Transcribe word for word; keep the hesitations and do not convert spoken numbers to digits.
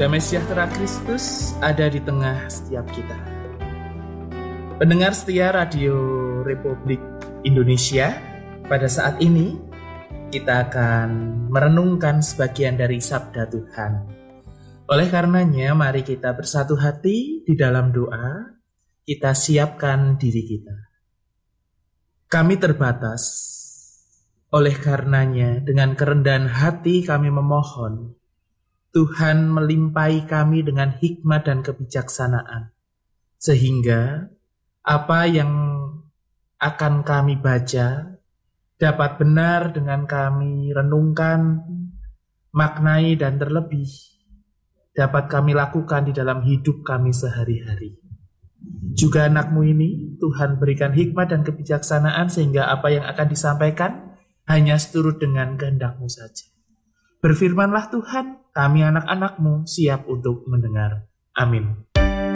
Damai sejahtera Kristus ada di tengah setiap kita. Pendengar setia Radio Republik Indonesia, pada saat ini kita akan merenungkan sebagian dari sabda Tuhan. Oleh karenanya, mari kita bersatu hati di dalam doa, kita siapkan diri kita. Kami terbatas, oleh karenanya dengan kerendahan hati kami memohon, Tuhan melimpahi kami dengan hikmat dan kebijaksanaan, sehingga apa yang akan kami baca dapat benar dengan kami renungkan, maknai dan terlebih dapat kami lakukan di dalam hidup kami sehari-hari. Juga anakmu ini, Tuhan berikan hikmat dan kebijaksanaan sehingga apa yang akan disampaikan hanya seturut dengan kehendak-Mu saja. Berfirmanlah Tuhan, kami anak-anak-Mu siap untuk mendengar. Amin.